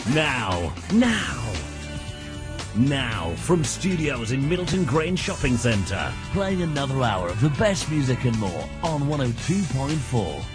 Now, from studios in Middleton Grange Shopping Centre, playing another hour of the best music and more on 102.4.